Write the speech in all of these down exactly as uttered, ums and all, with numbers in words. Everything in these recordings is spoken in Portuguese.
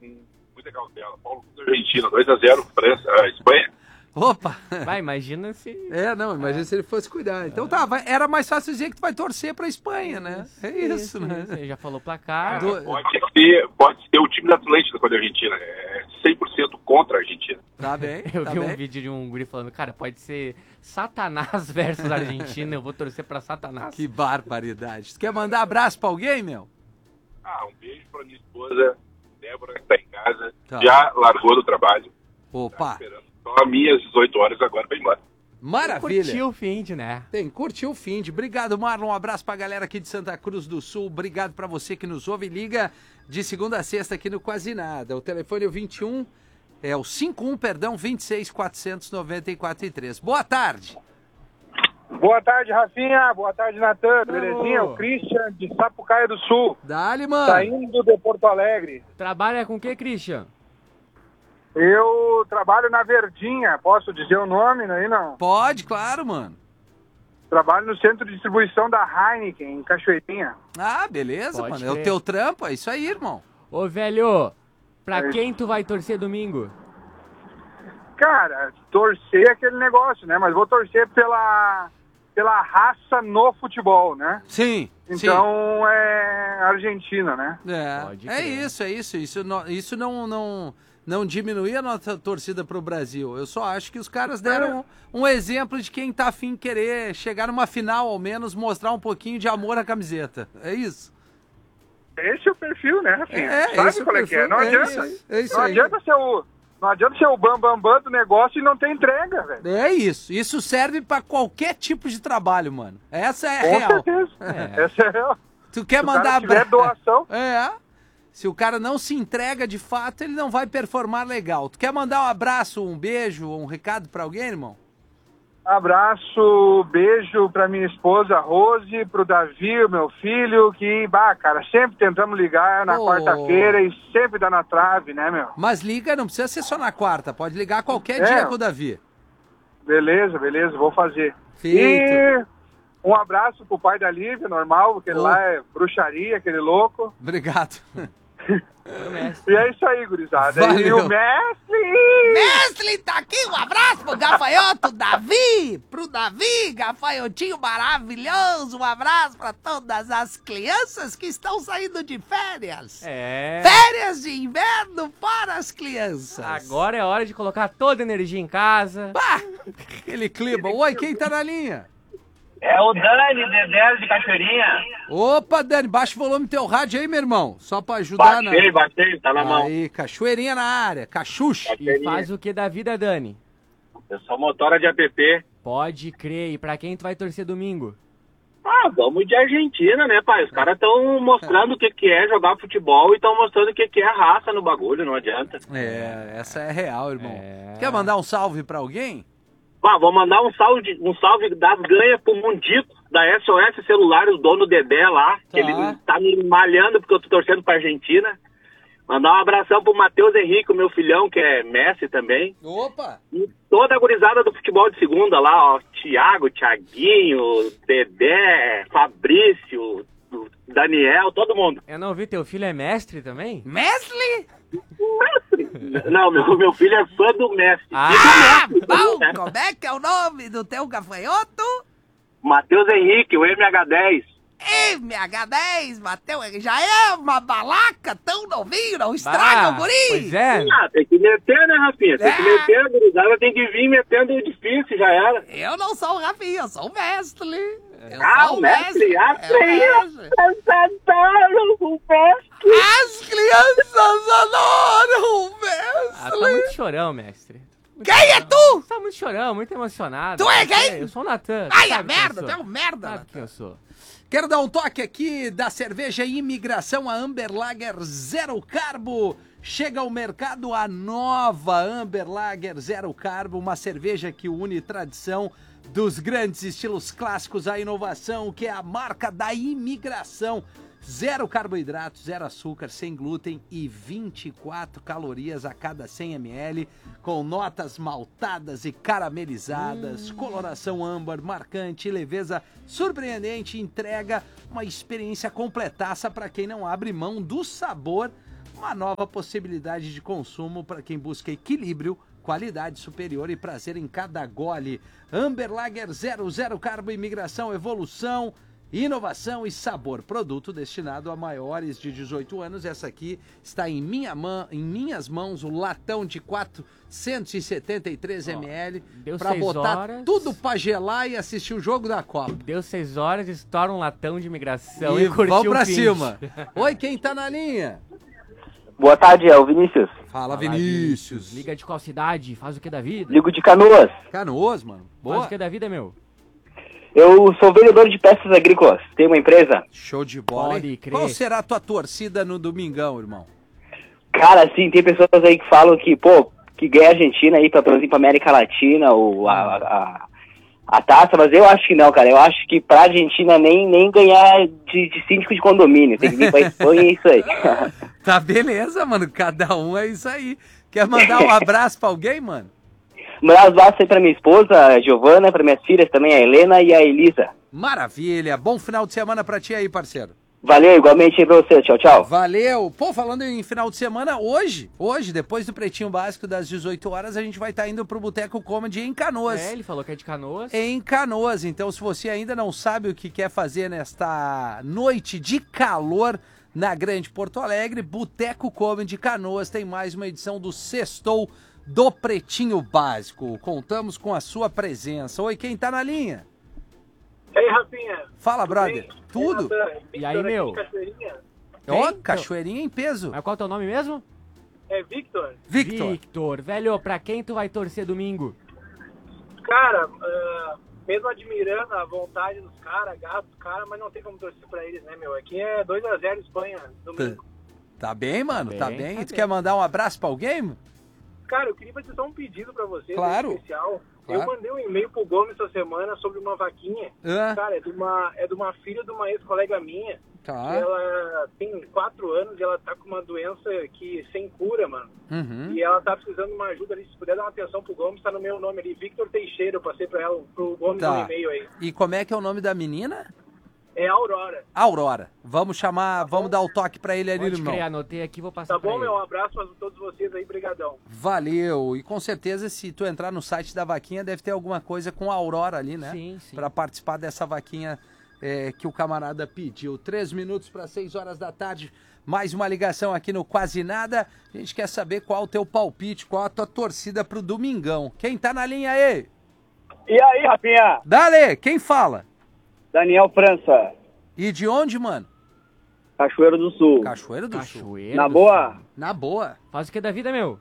com muita cautela. Paulo Futre, Argentina, dois a zero, França, uh, Espanha. Opa! Vai, imagina se... É, não, imagina é. se ele fosse cuidar. Então tá, vai, era mais fácil dizer que tu vai torcer pra Espanha, né? Isso, é isso, isso né? Isso. Ele já falou placar. Do... Pode, ser, pode ser o time da Atlântida contra a Argentina. É cem por cento contra a Argentina. Tá bem, Eu tá vi bem. um vídeo de um guri falando, cara, pode ser Satanás versus Argentina, eu vou torcer pra Satanás. Que barbaridade. Tu quer mandar abraço pra alguém, meu? Ah, um beijo pra minha esposa, Débora, que tá em casa. Tá. Já largou do trabalho. Opa! Tá esperando só as minhas dezoito horas agora pra ir embora. Maravilha. Curtiu o fim de, né? Tem, curtiu o fim de. Obrigado, Marlon. Um abraço pra galera aqui de Santa Cruz do Sul. Obrigado pra você que nos ouve e liga de segunda a sexta aqui no Quase Nada. O telefone é o vinte e um, é o cinquenta e um, perdão, vinte e seis, quatrocentos e noventa e quatro e três. Boa tarde. Boa tarde, Rafinha. Boa tarde, Natan. Belezinha? O Christian de Sapucaia do Sul. Dali, mano. Saindo de Porto Alegre. Trabalha com o que, Christian? Eu trabalho na Verdinha. Posso dizer o nome aí, não? Pode, claro, mano. Trabalho no centro de distribuição da Heineken, em Cachoeirinha. Ah, beleza, Pode mano. crer. É o teu trampo, é isso aí, irmão. Ô, velho, pra É quem tu vai torcer domingo? Cara, torcer é aquele negócio, né? Mas vou torcer pela, pela raça no futebol, né? Sim, Então é Argentina, né? sim. É, Pode é crer. isso, é isso. Isso não, isso não, não, não diminui a nossa torcida pro Brasil. Eu só acho que os caras deram um, um exemplo de quem tá afim de querer chegar numa final, ao menos, mostrar um pouquinho de amor à camiseta. É isso. Esse é o perfil, né, Rafinha? É, Sabe esse é o qual é que é? perfil. Não É adianta. isso, é isso não aí. adianta ser o... Não adianta ser o bambambam bam, bam do negócio e não ter entrega, velho. É isso. Isso serve pra qualquer tipo de trabalho, mano. Essa é a Com real. certeza. É. Essa é real. Tu quer Se o mandar cara tiver abra- doação... É. Se o cara não se entrega de fato, ele não vai performar legal. Tu quer mandar um abraço, um beijo, um recado pra alguém, irmão? Abraço, beijo pra minha esposa Rose, pro Davi, o meu filho, que, bah, cara, sempre tentamos ligar na Oh. quarta-feira e sempre dá na trave, né, meu? Mas liga, não precisa ser só na quarta. Pode ligar qualquer É. dia com o Davi. Beleza, beleza, vou fazer. Feito. E um abraço pro pai da Lívia, normal, aquele Oh. lá é bruxaria, aquele louco. Obrigado. E é isso aí, gurizada. E Valeu. o mestre... Mestre, tá aqui um abraço pro gafanhoto Davi, pro Davi, gafanhotinho maravilhoso, um abraço pra todas as crianças que estão saindo de férias. É. Férias de inverno para as crianças. Agora é hora de colocar toda a energia em casa. Bah, aquele clima. Oi, quem tá na linha? É o Dani, Dedé de Cachoeirinha. Opa, Dani, baixa o volume do teu rádio aí, meu irmão, só pra ajudar Baixei, na... baixei, tá na mão. Aí, cachoeirinha na área, cachucha. E faz o que da vida, Dani? Eu sou motora de app. Pode crer. E pra quem tu vai torcer domingo? Ah, vamos de Argentina, né, pai? Os caras estão mostrando o que, que é jogar futebol e estão mostrando o que, que é raça no bagulho, não adianta. É, essa é real, irmão. É. Quer mandar um salve pra alguém? Ah, vou mandar um salve, um salve das ganhas pro Mundico, da S O S Celulares, o dono Dedé lá, que Tá. ele tá me malhando porque eu tô torcendo pra Argentina. Mandar um abração pro Matheus Henrique, o meu filhão, que é Messi também. Opa! E toda a gurizada do futebol de segunda lá, ó, Thiago, Thiaguinho, Dedé, Fabrício, Daniel, todo mundo. Eu não vi, teu filho é mestre também? Mestre? Não, meu, meu filho é fã do Messi. Ah, E do Messi, bom, né? como é que é o nome do teu gafanhoto? Matheus Henrique, o M H dez. M H dez, Matheus, já é uma balaca tão novinho, não estraga o Bah, guri. Pois é. Ah, tem que meter, né, Rafinha? Tem que É. meter, a gurizada tem que vir metendo difícil, já era. Eu não sou o Rafinha, eu sou o mestre. Eu Ah, sou o mestre, ah, é o mestre. adoram o mestre. As crianças adoram o Ah, tá mestre. muito chorão, mestre. Muito Quem é chorão. tu? Tá muito chorão, muito emocionado. Tu é Eu quem? sei, Eu sou o Natan. tu Ai, a sabe quem eu merda, sou. tu é um merda. Sabe quem eu sou. Quero dar um toque aqui da cerveja Imigração, a Amber Lager Zero Carbo. Chega ao mercado a nova Amber Lager Zero Carbo, uma cerveja que une tradição dos grandes estilos clássicos à inovação, que é a marca da Imigração. Zero carboidratos, zero açúcar, sem glúten e vinte e quatro calorias a cada cem mililitros, com notas maltadas e caramelizadas, coloração âmbar, marcante, leveza surpreendente, entrega uma experiência completaça para quem não abre mão do sabor uma nova possibilidade de consumo para quem busca equilíbrio, qualidade superior e prazer em cada gole. Amber Lager zero zero Carbo, imigração, evolução, inovação e sabor. Produto destinado a maiores de dezoito anos. Essa aqui está em, minha mão, em minhas mãos, o latão de quatrocentos e setenta e três mililitros para botar horas. Tudo para gelar e assistir o jogo da Copa. Deu seis horas, estoura um latão de imigração e, e curtiu vamos pra o cima. Oi, quem tá na linha? Boa tarde, é o Vinícius. Fala, Vinícius. Liga de qual cidade? Faz o que da vida? Ligo de Canoas. Canoas, mano. Boa. Faz o que da vida, meu? Eu sou vendedor de peças agrícolas, tenho uma empresa. Show de bola. Pode crer. Qual será a tua torcida no domingão, irmão? Cara, assim, tem pessoas aí que falam que, pô, que ganha a Argentina aí pra, por exemplo, América Latina, ou a, a, a taça, mas eu acho que não, cara. Eu acho que pra Argentina nem, nem ganhar de, de síndico de condomínio. Tem que vir pra Espanha e é isso aí. Tá beleza, mano. Cada um é isso aí. Quer mandar um abraço pra alguém, mano? Mandar um abraço aí pra minha esposa, a Giovana, pra minhas filhas também, a Helena e a Elisa. Maravilha. Bom final de semana pra ti aí, parceiro. Valeu, igualmente aí pra você. Tchau, tchau. Valeu. Pô, falando em final de semana, hoje, hoje, depois do Pretinho Básico das dezoito horas, a gente vai estar tá indo pro Boteco Comedy em Canoas. É, ele falou que é de Canoas. Em Canoas. Então, se você ainda não sabe o que quer fazer nesta noite de calor na Grande Porto Alegre, Boteco Comedy Canoas tem mais uma edição do Sextou do Pretinho Básico. Contamos com a sua presença. Oi, quem tá na linha? E aí, Rafinha? Fala, Tudo brother. bem? Tudo? É, E aí, meu? Ó, Quem? cachoeirinha em peso. Mas qual é o teu nome mesmo? É Victor. Victor. Victor. Velho, pra quem tu vai torcer domingo? Cara, uh, mesmo admirando a vontade dos caras, a garra dos caras, mas não tem como torcer pra eles, né, meu? Aqui é dois a zero Espanha, domingo. Tá bem, mano? Tá bem? Tá bem, E tu tá quer bem. mandar um abraço pra alguém? Cara, eu queria fazer só um pedido pra vocês, Claro. especial. Claro. Eu mandei um e-mail pro Gomes essa semana sobre uma vaquinha. Ah, Cara, é de uma, é de uma filha de uma ex-colega minha. tá. Ela tem quatro anos e ela tá com uma doença que sem cura, mano. Uhum. E ela tá precisando de uma ajuda ali. Se puder dar uma atenção pro Gomes, tá no meu nome ali. Victor Teixeira, eu passei pra ela, pro Gomes Tá. no e-mail aí. E como é que é o nome da menina? É Aurora. Aurora. Vamos chamar, vamos dar o toque pra ele ali, Pode irmão. crer, anotei aqui, vou passar Tá pra bom, ele. meu? Um abraço pra todos vocês aí. Brigadão. Valeu. E com certeza, se tu entrar no site da vaquinha, deve ter alguma coisa com a Aurora ali, né? Sim, sim. Pra participar dessa vaquinha é, que o camarada pediu. Três minutos para seis horas da tarde. Mais uma ligação aqui no Quase Nada. A gente quer saber qual o teu palpite, qual a tua torcida pro domingão. Quem tá na linha aí? E aí, Rafinha? Dale, quem fala? Daniel França, E de onde, mano? Cachoeiro do Sul. Cachoeiro do Sul. Cachoeira Na do boa? Sul. Na boa. Faz o que da vida, meu?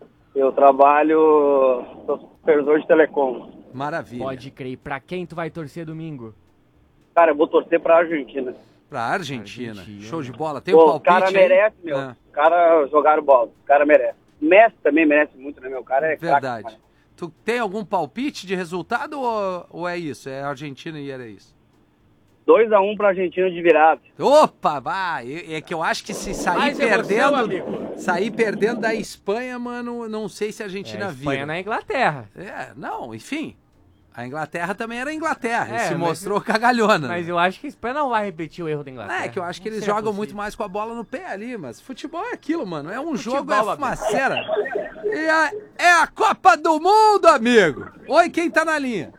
Eu trabalho, sou supervisor de telecom. Maravilha. Pode crer. Pra quem tu vai torcer domingo? Cara, eu vou torcer pra Argentina. Pra Argentina. Argentina. Show de bola. Tem um Pô, o palpite cara aí? merece, meu. Ah, Os caras jogaram bola. O cara merece. O Messi também merece muito, né, meu? O cara é verdade. craque, Tu tem algum palpite de resultado ou, ou é isso? É Argentina e era isso? dois a um pra Argentina de virada. Opa, vai. É que eu acho que se sair Mais emoção, perdendo, amigo. sair perdendo da Espanha, mano, não sei se a É, Argentina a Espanha vira. na Inglaterra. É, não, enfim. A Inglaterra também era a Inglaterra, e É, se mas- mostrou cagalhona. Mas né? eu acho que a Espanha não vai repetir o erro da Inglaterra. É, que eu acho que Não eles seria jogam possível. muito mais com a bola no pé ali, mas futebol é aquilo, mano. É um jogo, Futebol, é amigo. fumaceira. E a- é a Copa do Mundo, amigo. Oi, quem tá na linha?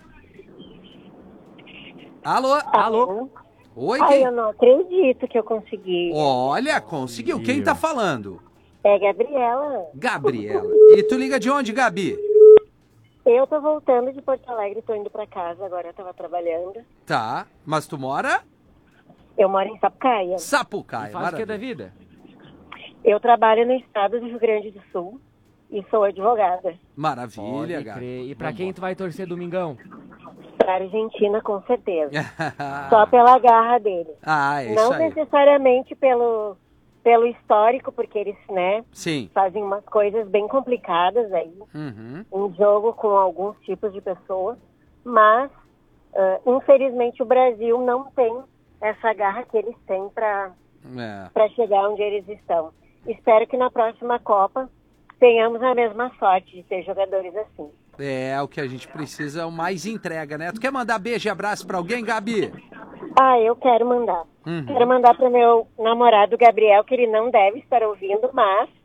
Alô? Alô? Oi, Ai, quem? eu não acredito que eu consegui. Olha, conseguiu. Quem tá falando? É Gabriela. Gabriela. E tu liga de onde, Gabi? Eu tô voltando de Porto Alegre, tô indo pra casa, agora eu tava trabalhando. Tá, mas tu mora? Eu moro em Sapucaia. Sapucaia. E faz o que da maravilha. vida? Eu trabalho no estado do Rio Grande do Sul e sou advogada. Maravilha, Pode Gabi. crer. E pra quem tu vai torcer domingão? Pra Argentina, com certeza. Só pela garra deles. Ah, é Não isso aí. necessariamente pelo, pelo histórico, porque eles, né, Sim. fazem umas coisas bem complicadas aí. Uhum. Um jogo com alguns tipos de pessoas, mas ah, infelizmente o Brasil não tem essa garra que eles têm para É. para chegar onde eles estão. Espero que na próxima Copa tenhamos a mesma sorte de ter jogadores assim. É, o que a gente precisa é o mais entrega, né? Tu quer mandar beijo e abraço pra alguém, Gabi? Ah, eu quero mandar. Uhum. Quero mandar para o meu namorado Gabriel, que ele não deve estar ouvindo, mas